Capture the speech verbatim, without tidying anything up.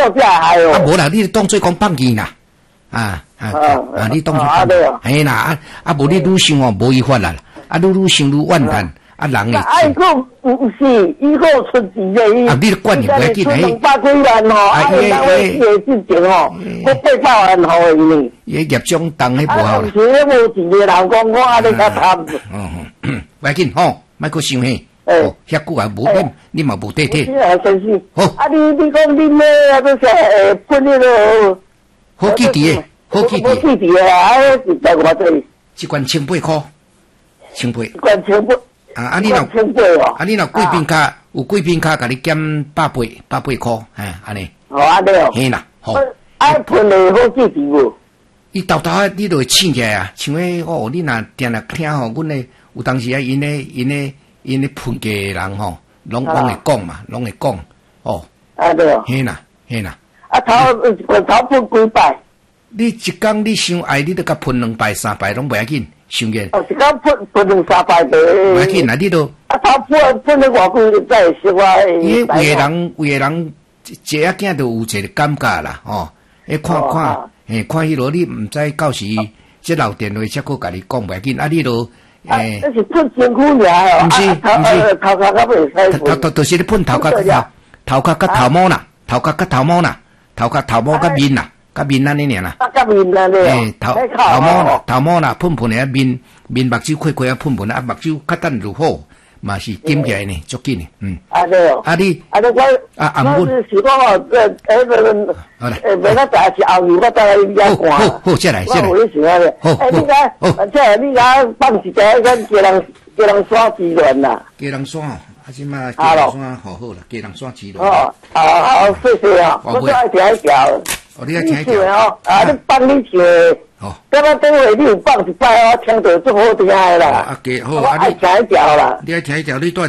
做下还有。 啊，无啦，你当做讲放弃啦，啊啊啊，你当做放弃，嘿啦，啊啊，无你愈想哦，无伊法啦，啊，愈愈想愈怨叹。啊，人会。 啊，伊个唔是，伊个出钱的，伊。 啊，你管伊袂紧， 两百几万吼，啊，伊当为个之前吼，我八百万互伊呢。 伊业障重，迄无好啦。 啊，是迄无钱的人讲，我安尼较贪。 嗯，袂紧吼，莫阁想遐。哦，遐久啊，无你你嘛无地体。 是啊，真是。 好。 啊，你你讲你咩啊？都是诶，分迄个。 好记伫诶，好记伫。 好记伫诶啊！啊，是在偌济？ 一罐千八箍，千八。 一罐千八。 啊！啊，你若啊，你若贵宾卡有贵宾卡，甲你减百八百八箍，哎，安尼。 哦，安尼哦。 嘿啦，吼。 啊，喷的好记伫无？ 伊豆豆啊，你就会醒起来啊，像迄哦，你若定定听吼，阮咧有当时啊，因咧因咧因咧喷家的人吼，拢拢会讲嘛，拢会讲哦。 啊对哦。 嘿啦，嘿啦。 啊，头头喷几摆？ 你一工你伤爱，你都甲喷两摆三摆拢袂要紧。伤见。 哦，一工喷喷两三摆的。 唔要紧啊，你都。 啊，头喷喷了偌久才会熟啊。 伊有个人，有个人，一仔囝就有一个感觉啦，吼。诶，看看，诶，看迄落你毋知到时接留电话，则佫甲你讲袂要紧，啊，你都。 诶。那是喷身躯尔哦。 毋是，毋是。 头壳较袂使。 头头就是咧喷头壳头，头壳甲头毛啦，头壳甲头毛啦，头壳头毛甲面啦。甲面安尼尔啦， 啊，甲面安尼诶，头头毛啦，头毛啦，喷喷诶，面面目睭开开啊，喷喷啊，目睭较等如好，嘛是紧起来呢，足紧呢，嗯。 啊对哦。 啊你啊，我啊暗本是是讲哦，这诶个， 好啦， 诶，明仔载是后日我再来你家看。 好，好，再来，再来。 我有想啊， 好， 诶，你讲，这你讲放一个咱家人家人山资源啦。 家人山哦，啊，即马家人山好好啦，家人山资源。 哦，好好，谢谢啊，我最爱听一条。 哦，你爱听一条哦，啊，你放你唱。 哦。 咁啊，等会你有放一摆，我听到足好听的啦。 啊，好， 我爱听一条啦。 你爱听一条，你带。